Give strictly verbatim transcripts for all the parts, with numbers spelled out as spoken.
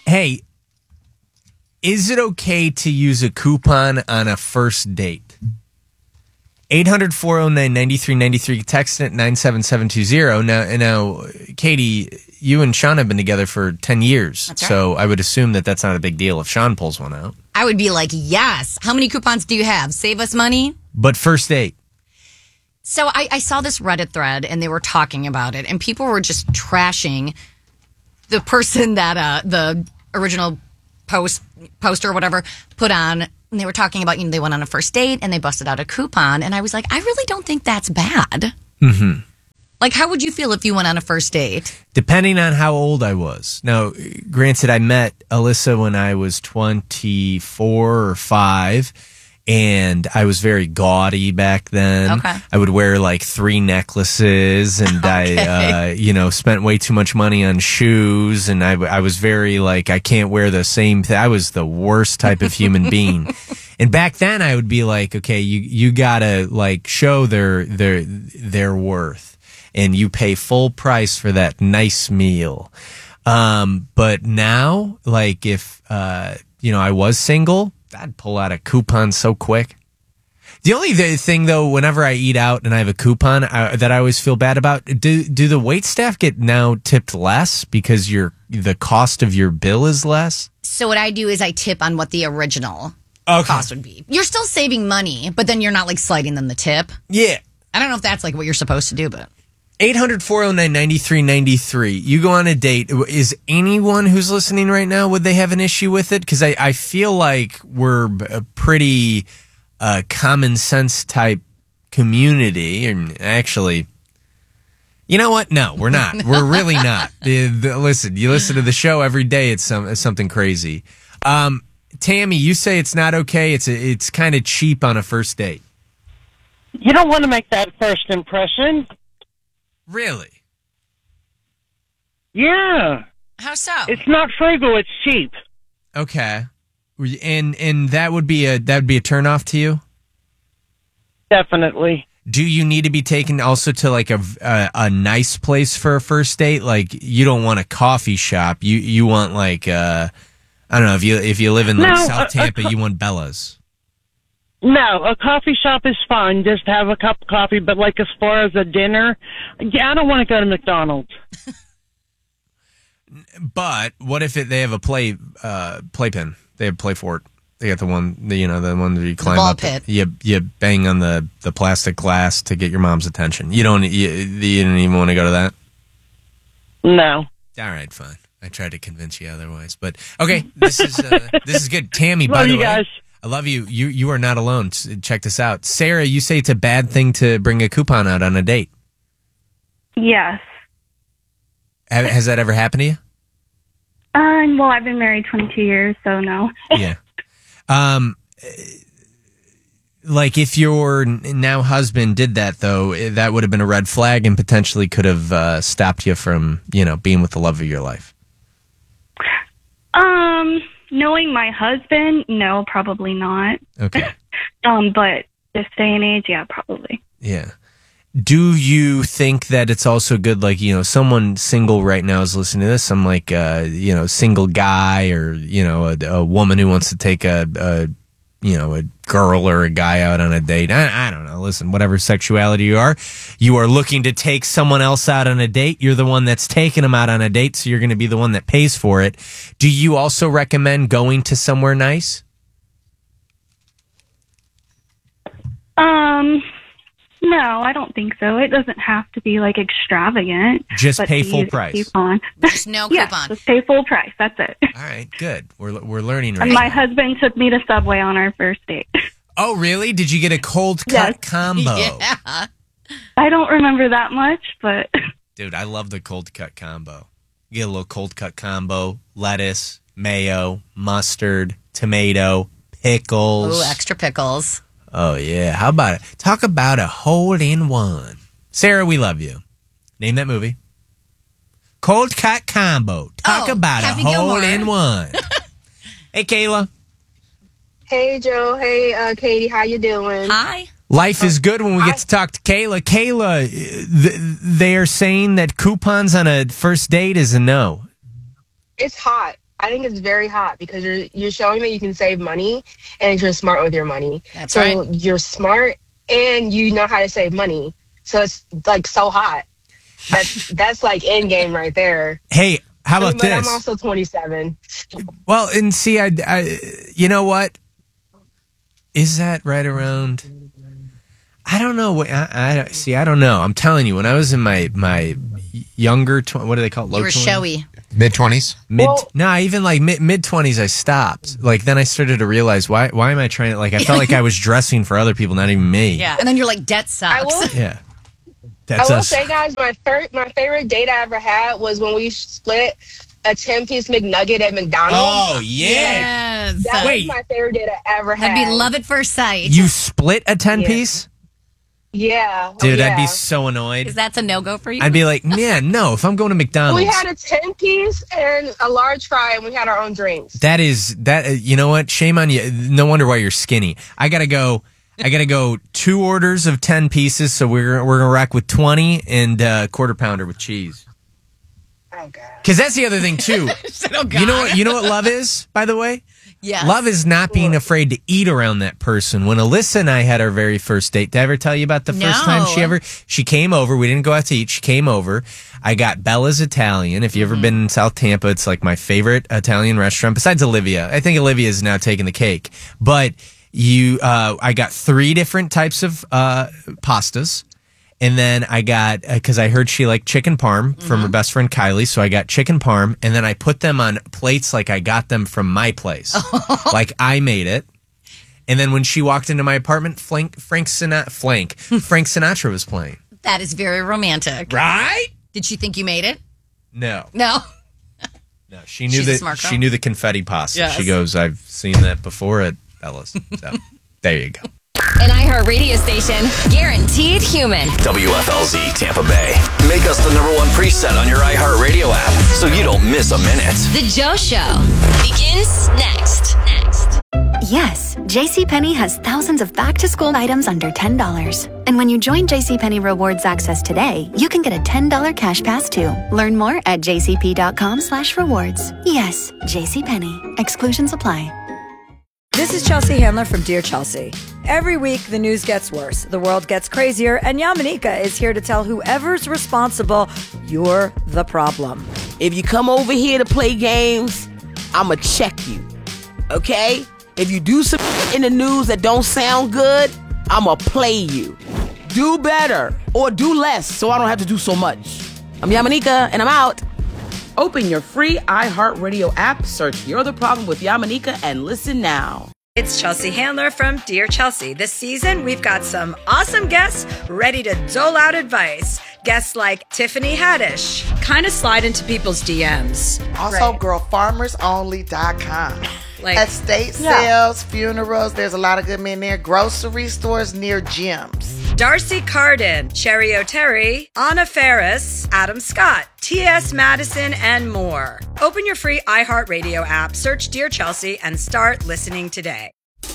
Hey, is it okay to use a coupon on a first date? eight hundred, four oh nine, nine three nine three. Text it nine seven seven two zero. Now, now, Katie, you and Sean have been together for ten years. That's right. So I would assume that that's not a big deal if Sean pulls one out. I would be like, yes. How many coupons do you have? Save us money? But first date. So I, I saw this Reddit thread and they were talking about it and people were just trashing the person that uh, the original post poster or whatever put on. And they were talking about, you know, they went on a first date and they busted out a coupon. And I was like, I really don't think that's bad. Mm-hmm. Like, how would you feel if you went on a first date? Depending on how old I was. Now, granted, I met Alyssa when I was twenty-four or five, and I was very gaudy back then. Okay. I would wear like three necklaces, and Okay. I, uh, you know, spent way too much money on shoes, and I, I was very like, I can't wear the same thing. I was the worst type of human being. And back then, I would be like, okay, you you gotta like show their their their worth. And you pay full price for that nice meal. Um, but now, like if, uh, you know, I was single, I'd pull out a coupon so quick. The only th- thing, though, whenever I eat out and I have a coupon uh, that I always feel bad about, do do the wait staff get now tipped less because your the cost of your bill is less? So what I do is I tip on what the original Okay. cost would be. You're still saving money, but then you're not like sliding them the tip. Yeah. I don't know if that's like what you're supposed to do, but... eight hundred, four oh nine, nine three nine three. You go on a date. Is anyone who's listening right now, would they have an issue with it? Because I, I feel like we're a pretty uh, common sense type community. And actually, you know what? No, we're not. We're really not. The, the, listen, you listen to the show every day. It's, some, it's something crazy. Um, Tammy, you say it's not okay. It's, a, it's kind of cheap on a first date. You don't want to make that first impression. Really? Yeah. How so? It's not frugal, it's cheap. Okay. And and that would be a that would be a turnoff to you? Definitely. Do you need to be taken also to like a, a a nice place for a first date? Like you don't want a coffee shop. You you want like uh I don't know, if you if you live in like No, South a- a Tampa, co- you want Bella's. No, a coffee shop is fine. Just have a cup of coffee. But like as far as a dinner, yeah, I don't want to go to McDonald's. But what if it, they have a play uh playpen? They have play fort. They got the one, the, you know, the one that you climb ball up. pit. You you bang on the, the plastic glass to get your mom's attention. You don't you, you didn't even want to go to that? No. All right, fine. I tried to convince you otherwise, but okay. This is uh, this is good. Tammy, by Love the you way, guys. I love you. You you are not alone. S- Check this out, Sarah. You say it's a bad thing to bring a coupon out on a date. Yes. Ha- Has that ever happened to you? Um, well, I've been married twenty-two years, so no. Yeah. Um, like if your n- now husband did that, though, eh, that would have been a red flag and potentially could have uh, stopped you from, you know, being with the love of your life. Um, knowing my husband, no, probably not. Okay. Um, but this day and age, yeah, probably. Yeah. Do you think that it's also good, like, you know, someone single right now is listening to this, some like, uh, you know, single guy or, you know, a, a woman who wants to take a, a, you know, a girl or a guy out on a date. I, I don't know. Listen, whatever sexuality you are, you are looking to take someone else out on a date. You're the one that's taking them out on a date, so you're going to be the one that pays for it. Do you also recommend going to somewhere nice? Um, no, I don't think so. It doesn't have to be like extravagant. Just but pay to full use a price. Coupon. Just no Yeah, coupon. just pay full price. That's it. All right, good. We're we're learning right And my now. husband took me to Subway on our first date. Oh, really? Did you get a cold cut Yes. combo? Yeah. I don't remember that much, but Dude, I love the cold cut combo. You get a little cold cut combo, lettuce, mayo, mustard, tomato, pickles. Ooh, extra pickles. Oh, yeah. How about it? Talk about a hole in one. Sarah, we love you. Name that movie. Cold cut combo. Talk Oh, about Happy a hole Gilmore. in one. Hey, Kayla. Hey, Joe. Hey, uh, Katie. How you doing? Hi. Life is good when we get to talk to Kayla. Kayla, th- they are saying that coupons on a first date is a no. It's hot. I think it's very hot because you're you're showing that you can save money and you're smart with your money. That's so right. You're smart and you know how to save money. So it's like so hot. That's that's like end game right there. Hey, how about but this? I'm also twenty-seven. Well, and see, I, I, you know what? Is that right around? I don't know. I, I see. I don't know. I'm telling you, when I was in my my younger, tw- what do they call it? Low You were twenties? showy. Mid twenties? Mid, Well- no, even like mid mid twenties, I stopped. Like then I started to realize why why am I trying to like? I felt like I was dressing for other people, not even me. Yeah, and then you're like, debt I sucks. will Yeah. I That's will us. say, guys, my thir- my favorite date I ever had was when we split a ten-piece McNugget at McDonald's. Oh yeah. Yes. That Wait. was my favorite date I ever had. That'd be love at first sight. You split a ten piece, Yeah. Oh, dude. yeah. I'd be so annoyed. Is that a no go for you? I'd be like, man, no. If I'm going to McDonald's, We had a ten-piece and a large fry, and we had our own drinks. that is that. uh, You know what? Shame on you. No wonder why you're skinny. I gotta go. I gotta go two orders of ten pieces. So we're we're gonna rack with twenty and uh, quarter pounder with cheese. Oh, God. Because that's the other thing too. Oh, God. You know what? You know what love is, by the way. Yes. Love is not being afraid to eat around that person. When Alyssa and I had our very first date, did I ever tell you about the first No. time she ever, she came over. We didn't go out to eat. She came over. I got Bella's Italian. If you've ever been in South Tampa, it's like my favorite Italian restaurant besides Olivia. I think Olivia is now taking the cake. But you, uh, I got three different types of, uh, pastas. And then I got, because I heard she liked chicken parm from her best friend Kylie. So I got chicken parm. And then I put them on plates like I got them from my place. Like I made it. And then when she walked into my apartment, Frank, Frank, Sinatra, Frank, Frank Sinatra was playing. That is very romantic. Right? Did she think you made it? No. No. No. She knew She's a that smart girl. she knew the confetti pasta. Yes. She goes, I've seen that before at Bella's. So there you go. An iHeart radio station, guaranteed human. W F L Z Tampa Bay. Make us the number one preset on your iHeart Radio app so you don't miss a minute. The Joe Show begins next. Next. Yes, JCPenney has thousands of back-to-school items under ten dollars. And when you join JCPenney Rewards Access today, you can get a ten dollars cash pass too. Learn more at jcp.com slash rewards. Yes, JCPenney. Exclusions apply. This is Chelsea Handler from Dear Chelsea. Every week, the news gets worse, the world gets crazier, and Yamanika is here to tell whoever's responsible, you're the problem. If you come over here to play games, I'ma check you, okay? If you do some in the news that don't sound good, I'ma play you. Do better or do less so I don't have to do so much. I'm Yamanika, and I'm out. Open your free iHeartRadio app, search You're the Problem with Yamanika, and listen now. It's Chelsea Handler from Dear Chelsea. This season, we've got some awesome guests ready to dole out advice. Guests like Tiffany Haddish, kind of slide into people's D Ms. Also, girl farmers only dot com. Like estate yeah. sales, funerals, there's a lot of good men there. Grocery stores near gyms. Darcy Carden, Cherry O'Terry, Anna Ferris, Adam Scott, T S Madison, and more. Open your free iHeartRadio app, search Dear Chelsea, and start listening today.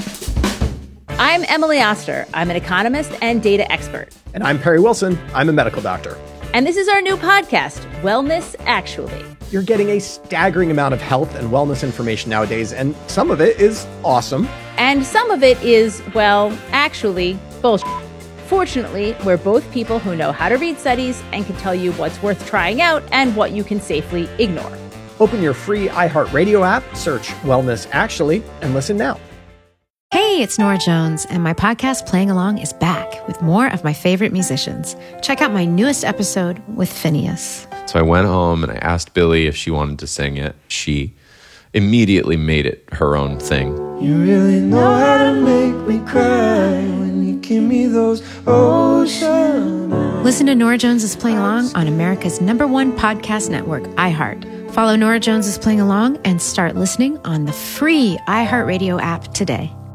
I'm Emily Oster. I'm an economist and data expert. And I'm Perry Wilson. I'm a medical doctor. And this is our new podcast, Wellness Actually. You're getting a staggering amount of health and wellness information nowadays, and some of it is awesome. And some of it is, well, actually, bullshit. Fortunately, we're both people who know how to read studies and can tell you what's worth trying out and what you can safely ignore. Open your free iHeartRadio app, search Wellness Actually, and listen now. Hey, it's Nora Jones, and my podcast Playing Along is back with more of my favorite musicians. Check out my newest episode with Phineas. So I went home and I asked Billy if she wanted to sing it. She immediately made it her own thing. You really know how to make me cry when you give me those ocean eyes. Listen to Nora Jones is Playing Along on America's number one podcast network, iHeart. Follow Nora Jones is Playing Along and start listening on the free iHeartRadio app today.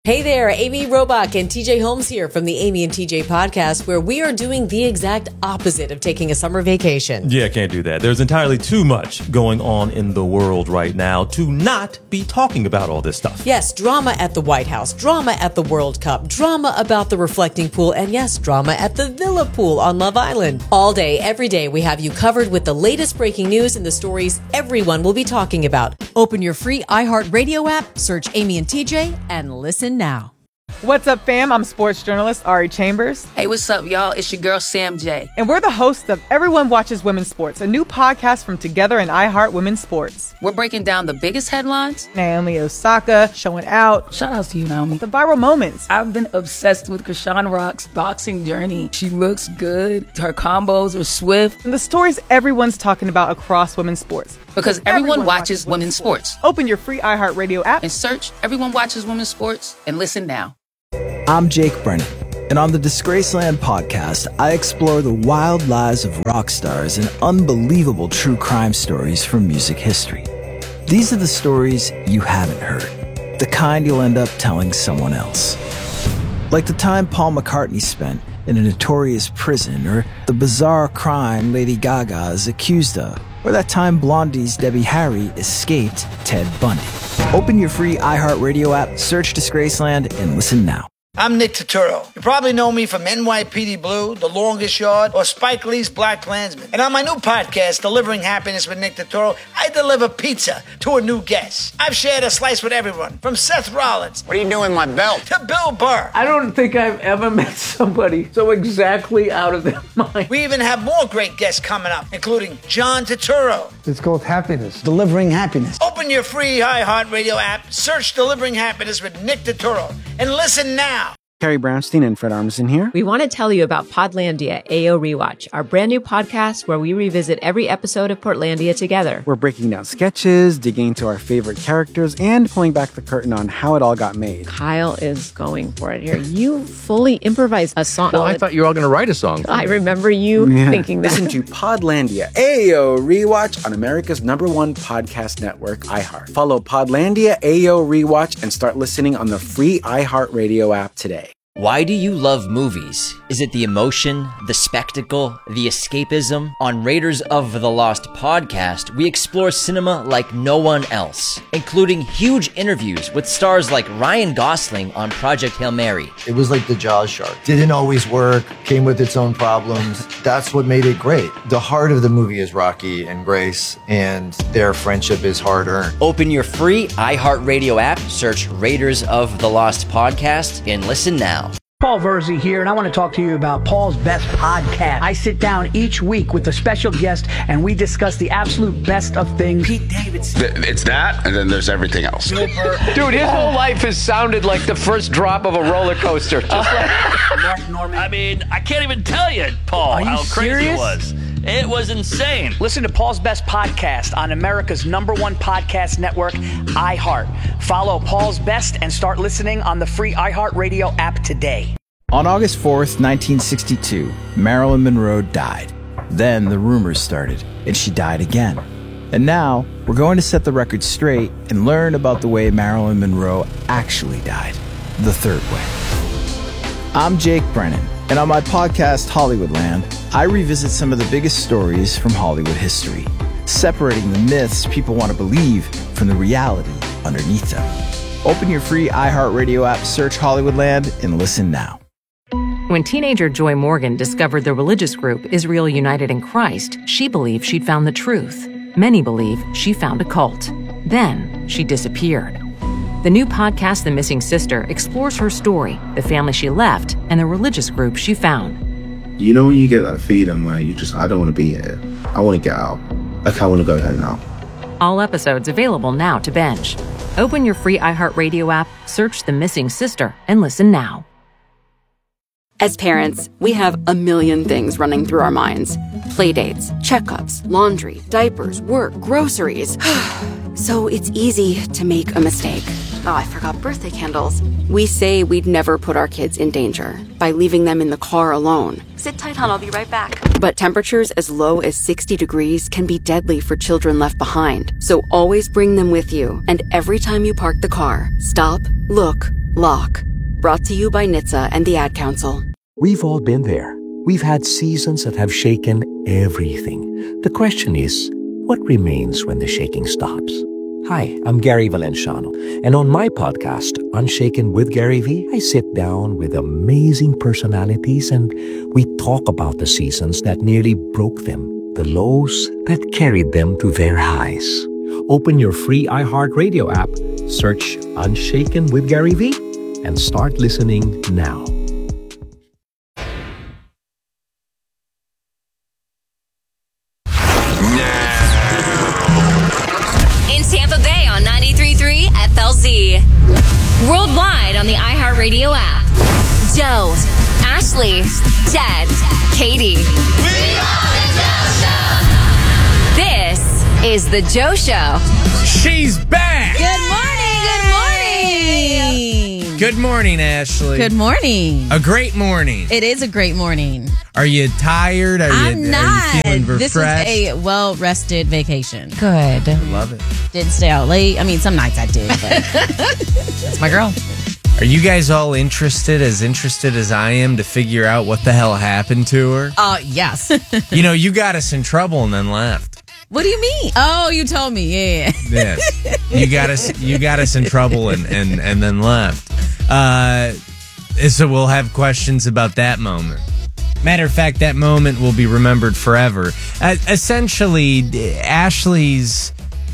Hey there, Amy Robach and T J Holmes here from the Amy and T J podcast, where we are doing the exact opposite of taking a summer vacation. Yeah, can't do that. There's entirely too much going on in the world right now to not be talking about all this stuff. Yes, drama at the White House, drama at the World Cup, drama about the reflecting pool, and yes, drama at the Villa Pool on Love Island. All day, every day, we have you covered with the latest breaking news and the stories everyone will be talking about. Open your free iHeartRadio app, search Amy and T J, and listen now. What's up, fam? I'm sports journalist Ari Chambers. Hey, what's up, y'all? It's your girl, Sam J. And we're the hosts of Everyone Watches Women's Sports, a new podcast from Together and iHeart Women's Sports. We're breaking down the biggest headlines. Naomi Osaka showing out. Shout out to you, Naomi. The viral moments. I've been obsessed with Krishan Rock's boxing journey. She looks good. Her combos are swift. And the stories everyone's talking about across women's sports. Because everyone, everyone watches, watches women's sports. sports. Open your free iHeartRadio app and search Everyone Watches Women's Sports and listen now. I'm Jake Brennan, and on the Disgraceland podcast, I explore the wild lives of rock stars and unbelievable true crime stories from music history. These are the stories you haven't heard, the kind you'll end up telling someone else. Like the time Paul McCartney spent in a notorious prison, or the bizarre crime Lady Gaga is accused of, or that time Blondie's Debbie Harry escaped Ted Bundy. Open your free iHeartRadio app, search Disgraceland, and listen now. I'm Nick Turturro. You probably know me from N Y P D Blue, The Longest Yard, or Spike Lee's Black Klansman. And on my new podcast, Delivering Happiness with Nick Turturro, I deliver pizza to a new guest. I've shared a slice with everyone, from Seth Rollins. What are you doing with my belt? To Bill Burr. I don't think I've ever met somebody so exactly out of their mind. We even have more great guests coming up, including John Turturro. It's called Happiness. Delivering Happiness. Open your free iHeartRadio app, search Delivering Happiness with Nick Turturro, and listen now. Carrie Brownstein and Fred Armisen here. We want to tell you about Podlandia A O Rewatch, our brand new podcast where we revisit every episode of Portlandia together. We're breaking down sketches, digging into our favorite characters, and pulling back the curtain on how it all got made. Kyle is going for it here. You fully improvised a song. Well, I thought you were all going to write a song. I remember you yeah. thinking that. Listen to Podlandia A O Rewatch on America's number one podcast network, iHeart. Follow Podlandia A O Rewatch and start listening on the free iHeartRadio app today. Why do you love movies? Is it the emotion, the spectacle, the escapism? On Raiders of the Lost podcast, we explore cinema like no one else, including huge interviews with stars like Ryan Gosling on Project Hail Mary. It was like the Jaws shark. Didn't always work, came with its own problems. That's what made it great. The heart of the movie is Rocky and Grace, and their friendship is hard-earned. Open your free iHeartRadio app, search Raiders of the Lost podcast, and listen now. Paul Verzi here, and I want to talk to you about Paul's Best Podcast. I sit down each week with a special guest, and we discuss the absolute best of things. Pete Davidson. It's that, and then there's everything else. Dude, his whole life has sounded like the first drop of a roller coaster. Just like Mark Norman. I mean, I can't even tell you, Paul, you how crazy serious? it was. It was insane. Listen to Paul's Best Podcast on America's number one podcast network, iHeart. Follow Paul's Best and start listening on the free iHeartRadio app today. On August fourth, nineteen sixty-two, Marilyn Monroe died. Then the rumors started, and she died again. And now, we're going to set the record straight and learn about the way Marilyn Monroe actually died, the third way. I'm Jake Brennan, and on my podcast, Hollywoodland, I revisit some of the biggest stories from Hollywood history, separating the myths people want to believe from the reality underneath them. Open your free iHeartRadio app, search Hollywoodland, and listen now. When teenager Joy Morgan discovered the religious group Israel United in Christ, she believed she'd found the truth. Many believe she found a cult. Then she disappeared. The new podcast, The Missing Sister, explores her story, the family she left, and the religious group she found. You know when you get that feeling where you just, I don't want to be here. I want to get out. Like, I want to go home now. All episodes available now to binge. Open your free iHeartRadio app, search The Missing Sister, and listen now. As parents, we have a million things running through our minds. Playdates, checkups, laundry, diapers, work, groceries. So it's easy to make a mistake. Oh, I forgot birthday candles. We say we'd never put our kids in danger by leaving them in the car alone. Sit tight, hon, I'll be right back. But temperatures as low as sixty degrees can be deadly for children left behind. So always bring them with you. And every time you park the car, stop, look, Lock. Brought to you by N H T S A and the Ad Council. We've all been there. We've had seasons that have shaken everything. The question is, what remains when the shaking stops? Hi, I'm Gary Valenciano, and on my podcast, Unshaken with Gary V, I sit down with amazing personalities and we talk about the seasons that nearly broke them, the lows that carried them to their highs. Open your free iHeartRadio app, search Unshaken with Gary V, and start listening now. In Tampa Bay on ninety-three point three F L Z. Worldwide on the iHeartRadio app. Joe, Ashley, Jed, Katie. We are the Joe Show! This is the Joe Show. She's back! Good morning! Good morning! Good morning, Ashley. Good morning. A great morning. It is a great morning. Are you tired? Are I'm you, not. Are you feeling refreshed? This was a well-rested vacation. Good. I love it. Didn't stay out late. I mean, some nights I did, but that's my girl. Are you guys all interested, as interested as I am, to figure out what the hell happened to her? Uh, yes. You know, you got us in trouble and then left. What do you mean? Oh, you told me, yeah. Yes. You got us you got us in trouble and, and, and then left. Uh, so we'll have questions about that moment. Matter of fact, that moment will be remembered forever. Uh, essentially, Ashley's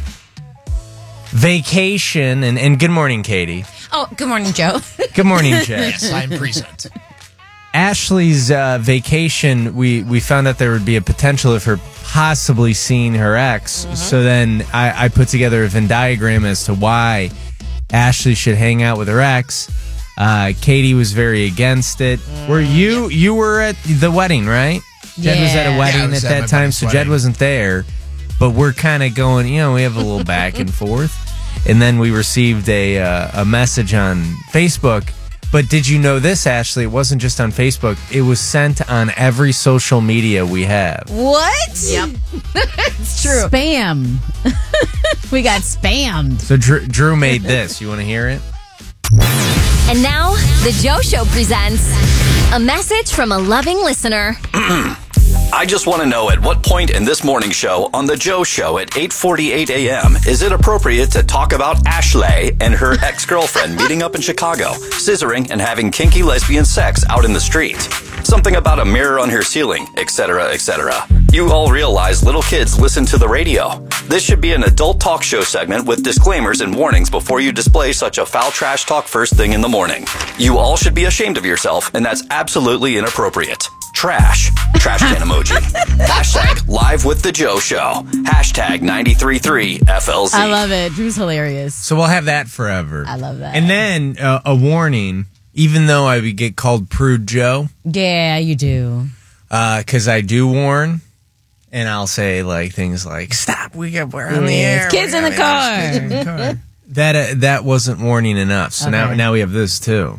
vacation, and, and good morning, Katie. Oh, good morning, Joe. Good morning, Jess. Yes, I'm present. Ashley's uh, vacation, we, we found out there would be a potential of her possibly seeing her ex. Mm-hmm. So then I, I put together a Venn diagram as to why Ashley should hang out with her ex. Uh, Katie was very against it. Mm, were you yeah. you were at the wedding, right? Jed yeah. was at a wedding yeah, at at that time, so wedding. Jed wasn't there. But we're kind of going, you know, we have a little back and forth. And then we received a uh, a message on Facebook. But did you know this, Ashley? It wasn't just on Facebook. It was sent on every social media we have. What? Yep. It's true. Spam. We got spammed. So Drew, Drew made this. You want to hear it? And now, the Joe Show presents a message from a loving listener. I just want to know, at what point in this morning show on The Joe Show at eight forty-eight a.m. is it appropriate to talk about Ashley and her ex-girlfriend meeting up in Chicago, scissoring and having kinky lesbian sex out in the street? Something about a mirror on her ceiling, et cetera, et cetera. You all realize little kids listen to the radio. This should be an adult talk show segment with disclaimers and warnings before you display such a foul trash talk first thing in the morning. You all should be ashamed of yourself, and that's absolutely inappropriate. Trash. Trash can emoji. Hashtag live with the Joe Show. Hashtag ninety-three point three F L Z. I love it. Drew's hilarious. So we'll have that forever. I love that. And then uh, a warning, even though I would get called Prude Joe. Yeah, you do. Because uh, I do warn. And I'll say like things like, stop, we got, we're on the air. Kids in the car. Kids in the car. That, uh, that wasn't warning enough. So okay. now, now we have this too.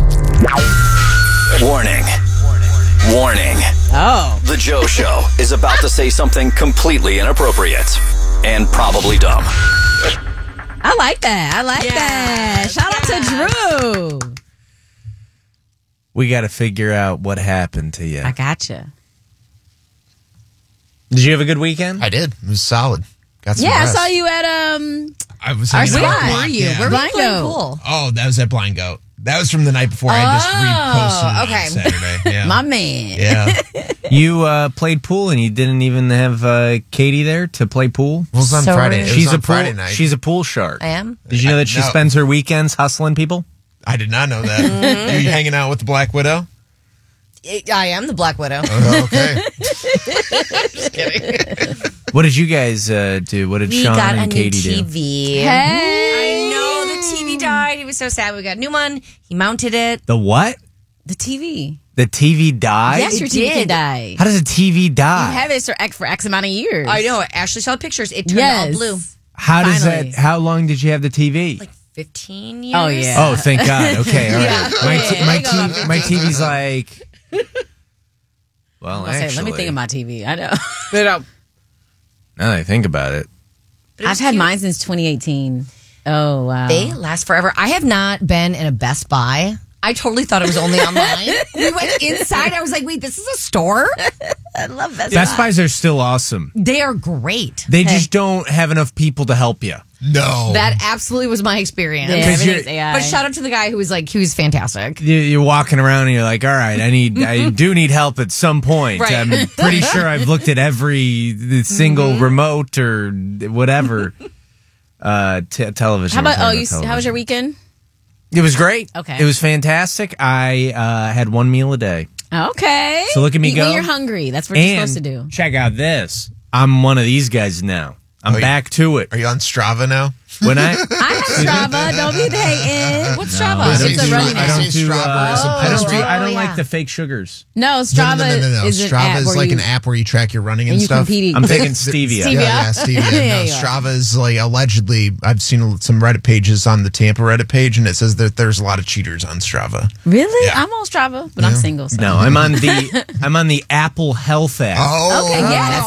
Warning. Warning. Oh. The Joe Show is about to say something completely inappropriate and probably dumb. I like that. I like yeah. that. Shout out to Drew. We got to figure out what happened to you. I gotcha. Did you have a good weekend? I did. It was solid. Got some yeah, rest. I saw you at um. I was our hanging out spot. with Where were you? Yeah. Where were you playing pool? Oh, that was at Blind Goat. That was from the night before. I just reposted it okay. on Saturday. Yeah. My man. Yeah. You uh, played pool and you didn't even have uh, Katie there to play pool? Well, it was on so Friday. It she's was on a pool, Friday night. She's a pool shark. I am? Did you know I, that she no. spends her weekends hustling people? I did not know that. Are you hanging out with the Black Widow? I am the Black Widow. Oh, okay. Just kidding. What did you guys uh, do? What did we Sean got and a Katie new T do? V. Hey. I know the T V died. He was so sad. We got a new one. He mounted it. The what? The T V. The T V died? Yes, your it T V did. can die. How does a T V die? You have it for X, for X amount of years. I know. Ashley saw the pictures. It turned yes. all blue. How does Finally. that? How long did you have the T V? Like fifteen years. Oh yeah. Oh, thank God. Okay, all right. Yeah. My Yeah, t- my, yeah, t- my T V's like. Well, I actually, say, let me think of my T V. I know. But, uh, now that I think about it, I've had cute. mine since twenty eighteen. Oh, wow. They last forever. I have not been in a Best Buy. I totally thought it was only online. We went inside. I was like, wait, this is a store? I love Best, Best Buy. Buys are still awesome. They are great. They just don't have enough people to help you. No. That absolutely was my experience. Yeah, everything's A I. But shout out to the guy who was like, he was fantastic. You- You're walking around and you're like, all right, I need, I do need help at some point. Right. I'm pretty sure I've looked at every single Mm-hmm. remote or whatever uh, t- television. How about, We're oh, talking you, about how was television. your weekend? It was great. Okay. It was fantastic. I uh, had one meal a day. Okay. So look at me Eat go. when you're hungry. That's what and you're supposed to do. Check out this. I'm one of these guys now. I'm Oh, you- back to it. Are you on Strava now? When I I have Strava. Don't be hating. What's Strava? I don't It's a do- running I app. don't Say do, Strava uh, is a I don't post- do, I don't Oh, like yeah. the fake sugars. No, No, Strava no, no, no, no. is an Strava app is where like you, an app where you track your running and, and you stuff. compete. I'm taking stevia. Stevia. Yeah, yeah, stevia. Yeah, no, you are. Strava is like allegedly. I've seen some Reddit pages on the Tampa Reddit page, and it says that there's a lot of cheaters on Strava. Really? Yeah. I'm on Strava, but I'm single. So. No, I'm on the I'm on the Apple Health app. Oh, Okay, yeah, that's